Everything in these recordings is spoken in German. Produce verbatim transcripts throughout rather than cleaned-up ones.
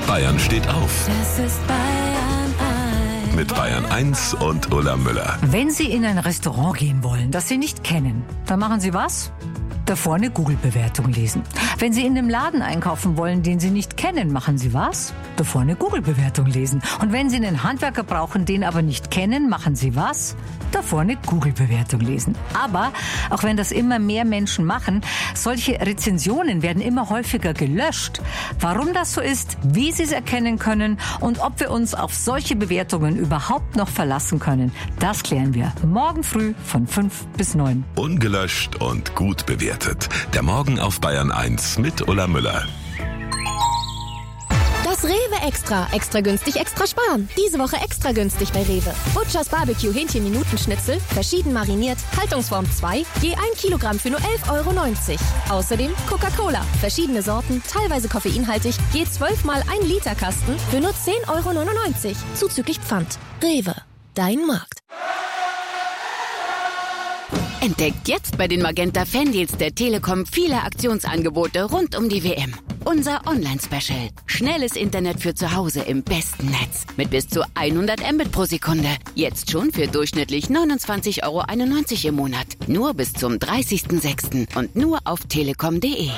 Bayern steht auf. Das ist Bayern eins. Mit Bayern eins und Ulla Müller. Wenn Sie in ein Restaurant gehen wollen, das Sie nicht kennen, dann machen Sie was? Davor eine Google-Bewertung lesen. Wenn Sie in einem Laden einkaufen wollen, den Sie nicht kennen, machen Sie was? Davor eine Google-Bewertung lesen. Und wenn Sie einen Handwerker brauchen, den aber nicht kennen, machen Sie was? Davor eine Google-Bewertung lesen. Aber, auch wenn das immer mehr Menschen machen, solche Rezensionen werden immer häufiger gelöscht. Warum das so ist, wie Sie es erkennen können und ob wir uns auf solche Bewertungen überhaupt noch verlassen können, das klären wir morgen früh von fünf bis neun. Ungelöscht und gut bewertet. Der Morgen auf Bayern eins mit Ulla Müller. Das Rewe Extra. Extra günstig, extra sparen. Diese Woche extra günstig bei Rewe. Butchers Barbecue Hähnchen-Minuten-Schnitzel, verschieden mariniert, Haltungsform zwei, je ein Kilogramm für nur elf Euro neunzig. Außerdem Coca-Cola, verschiedene Sorten, teilweise koffeinhaltig, je zwölf mal ein Liter Kasten für nur zehn Euro neunundneunzig. Zuzüglich Pfand. Rewe. Dein Markt. Entdeckt jetzt bei den Magenta Fandeals der Telekom viele Aktionsangebote rund um die W M. Unser Online-Special. Schnelles Internet für zu Hause im besten Netz. Mit bis zu hundert Mbit pro Sekunde. Jetzt schon für durchschnittlich neunundzwanzig Euro einundneunzig im Monat. Nur bis zum dreißigsten sechsten und nur auf telekom punkt de.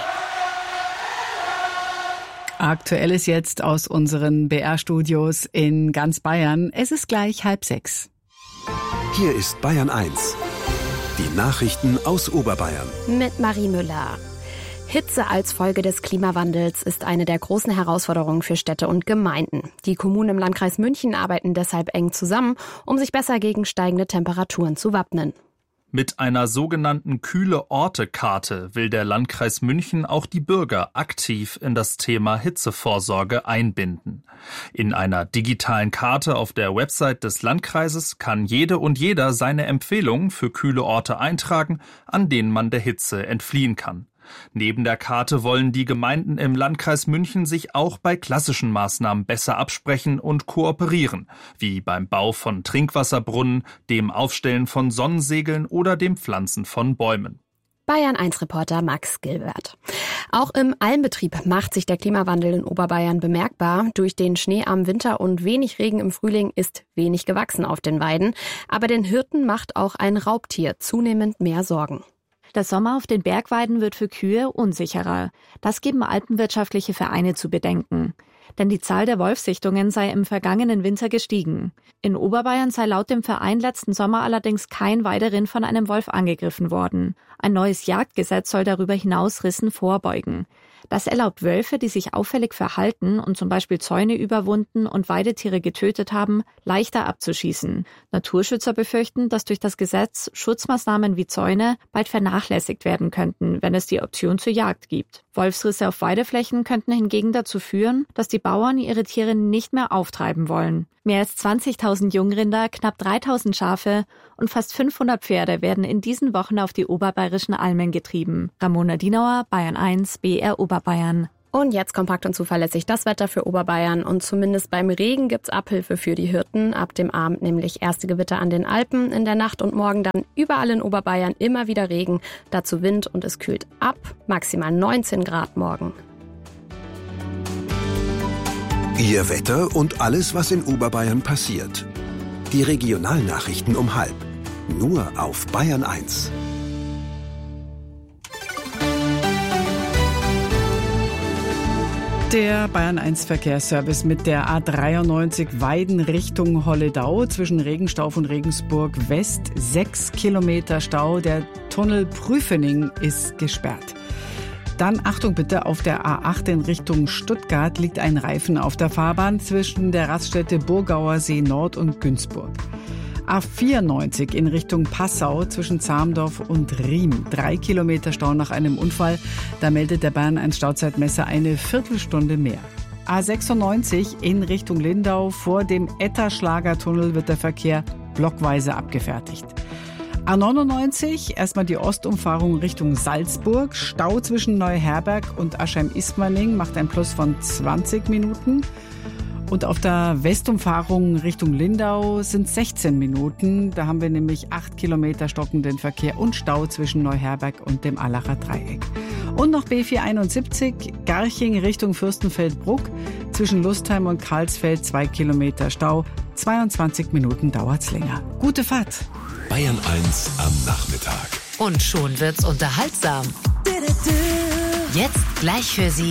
Aktuelles jetzt aus unseren B R-Studios in ganz Bayern. Es ist gleich halb sechs. Hier ist Bayern eins. Die Nachrichten aus Oberbayern. Mit Marie Müller. Hitze als Folge des Klimawandels ist eine der großen Herausforderungen für Städte und Gemeinden. Die Kommunen im Landkreis München arbeiten deshalb eng zusammen, um sich besser gegen steigende Temperaturen zu wappnen. Mit einer sogenannten Kühle-Orte-Karte will der Landkreis München auch die Bürger aktiv in das Thema Hitzevorsorge einbinden. In einer digitalen Karte auf der Website des Landkreises kann jede und jeder seine Empfehlungen für kühle Orte eintragen, an denen man der Hitze entfliehen kann. Neben der Karte wollen die Gemeinden im Landkreis München sich auch bei klassischen Maßnahmen besser absprechen und kooperieren, wie beim Bau von Trinkwasserbrunnen, dem Aufstellen von Sonnensegeln oder dem Pflanzen von Bäumen. Bayern eins Reporter Max Gilbert. Auch im Almbetrieb macht sich der Klimawandel in Oberbayern bemerkbar. Durch den Schnee am Winter und wenig Regen im Frühling ist wenig gewachsen auf den Weiden. Aber den Hirten macht auch ein Raubtier zunehmend mehr Sorgen. Der Sommer auf den Bergweiden wird für Kühe unsicherer. Das geben alpenwirtschaftliche Vereine zu bedenken. Denn die Zahl der Wolfssichtungen sei im vergangenen Winter gestiegen. In Oberbayern sei laut dem Verein letzten Sommer allerdings kein Weiderind von einem Wolf angegriffen worden. Ein neues Jagdgesetz soll darüber hinaus Rissen vorbeugen. Das erlaubt Wölfe, die sich auffällig verhalten und zum Beispiel Zäune überwunden und Weidetiere getötet haben, leichter abzuschießen. Naturschützer befürchten, dass durch das Gesetz Schutzmaßnahmen wie Zäune bald vernachlässigt werden könnten, wenn es die Option zur Jagd gibt. Wolfsrisse auf Weideflächen könnten hingegen dazu führen, dass die Bauern ihre Tiere nicht mehr auftreiben wollen. Mehr als zwanzigtausend Jungrinder, knapp dreitausend Schafe und fast fünfhundert Pferde werden in diesen Wochen auf die oberbayerischen Almen getrieben. Ramona Dienauer, Bayern eins, B R Oberbayern. Und jetzt kompakt und zuverlässig das Wetter für Oberbayern. Und zumindest beim Regen gibt's Abhilfe für die Hirten. Ab dem Abend nämlich erste Gewitter an den Alpen. In der Nacht und morgen dann überall in Oberbayern immer wieder Regen. Dazu Wind und es kühlt ab. Maximal neunzehn Grad morgen. Ihr Wetter und alles, was in Oberbayern passiert. Die Regionalnachrichten um halb. Nur auf Bayern eins. Der Bayern eins Verkehrsservice mit der A dreiundneunzig Weiden Richtung Holledau zwischen Regenstauf und Regensburg West. Sechs Kilometer Stau. Der Tunnel Prüfening ist gesperrt. Dann Achtung bitte, auf der A acht in Richtung Stuttgart liegt ein Reifen auf der Fahrbahn zwischen der Raststätte Burgauer See Nord und Günzburg. A vierundneunzig in Richtung Passau zwischen Zamdorf und Riem. Drei Kilometer Stau nach einem Unfall. Da meldet der Bayern eins Stauzeitmesser eine Viertelstunde mehr. A sechsundneunzig in Richtung Lindau. Vor dem Etterschlagertunnel wird der Verkehr blockweise abgefertigt. A neunundneunzig, erstmal die Ostumfahrung Richtung Salzburg. Stau zwischen Neuherberg und Aschheim-Ismaning macht ein Plus von zwanzig Minuten. Und auf der Westumfahrung Richtung Lindau sind sechzehn Minuten. Da haben wir nämlich acht Kilometer stockenden Verkehr und Stau zwischen Neuherberg und dem Allacher Dreieck. Und noch B vierhunderteinundsiebzig, Garching Richtung Fürstenfeldbruck. Zwischen Lustheim und Karlsfeld zwei Kilometer Stau. zweiundzwanzig Minuten dauert's länger. Gute Fahrt. Bayern eins am Nachmittag. Und schon wird's unterhaltsam. Jetzt gleich für Sie